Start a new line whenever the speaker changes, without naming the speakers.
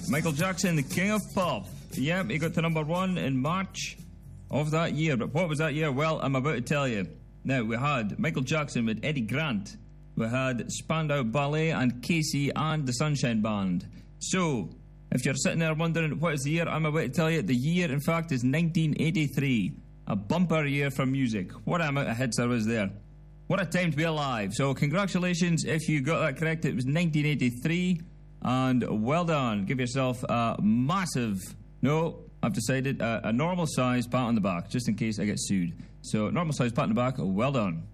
Michael Jackson, the king of pop. Yep, he got to number 1 in March of that year. But what was that year? Well, I'm about to tell you. Now, we had Michael Jackson with Eddie Grant. We had Spandau Ballet and Casey and the Sunshine Band. So, if you're sitting there wondering what is the year, I'm about to tell you. The year, in fact, is 1983. A bumper year for music. What amount of hits there was there. What a time to be alive. So, congratulations if you got that correct. It was 1983. And well done. Give yourself a massive... No, I've decided a normal size pat on the back, just in case I get sued. So, normal size pat on the back, well done.